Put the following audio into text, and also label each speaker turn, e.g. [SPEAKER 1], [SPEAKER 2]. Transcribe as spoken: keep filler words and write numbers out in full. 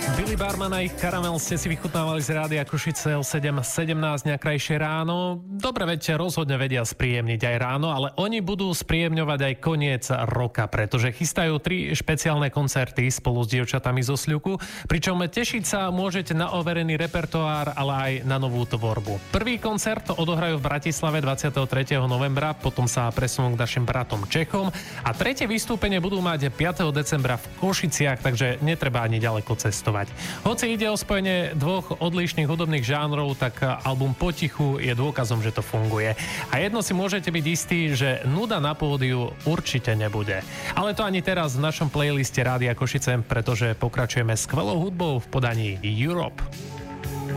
[SPEAKER 1] Billy Barman a ich Karamel ste si vychutnávali z Rádia Košice o sedem sedemnásť na krajšie ráno. Dobre, veď rozhodne vedia spríjemniť aj ráno, ale oni budú spríjemňovať aj koniec roka, pretože chystajú tri špeciálne koncerty spolu s dievčatami zo Sľuku, pričom tešiť sa môžete na overený repertoár, ale aj na novú tvorbu. Prvý koncert odohrajú v Bratislave dvadsiateho tretieho novembra, potom sa presunú k našim bratom Čechom a tretie vystúpenie budú mať piateho decembra v Košiciach, takže netreba ani ďaleko cestovať. Hoci ide o spojenie dvoch odlišných hudobných žánrov, tak album Potichu je dôkazom, že to funguje. A jedno si môžete byť istí, že nuda na pódiu určite nebude. Ale to ani teraz v našom playliste Rádia Košice, pretože pokračujeme skvelou hudbou v podaní Europe.